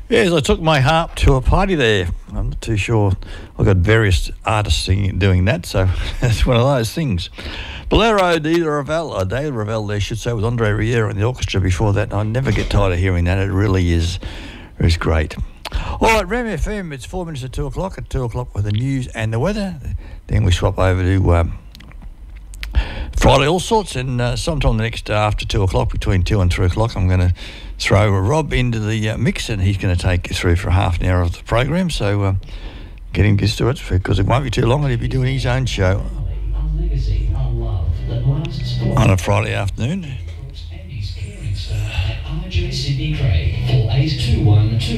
Yes, I took my harp to a party there. I'm not too sure. I've got various artists doing that, so it's one of those things. Bolero de Ravel, they should say, with Andre Rieu and the orchestra before that. I never get tired of hearing that. It really is great. All right, Ram FM, it's 4 minutes to 2 o'clock. At 2 o'clock with the news and the weather. Then we swap over to Friday All Sorts, and sometime the next after 2 o'clock, between 2 and 3 o'clock, I'm going to throw Rob into the mix, and he's going to take you through for half an hour of the program. So get him used to it, because it won't be too long, and he'll be doing his own show on a Friday afternoon.